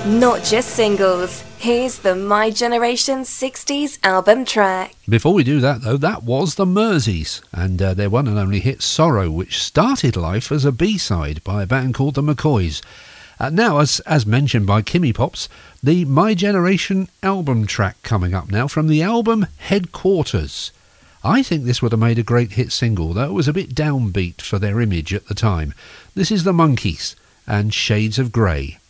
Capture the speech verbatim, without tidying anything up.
Not just singles. Here's the My Generation sixties album track. Before we do that, though, that was the Merseys and uh, their one and only hit Sorrow, which started life as a B-side by a band called the McCoys. Uh, now, as as mentioned by Kimmy Pops, the My Generation album track coming up now from the album Headquarters. I think this would have made a great hit single, though it was a bit downbeat for their image at the time. This is the Monkees and Shades of Grey.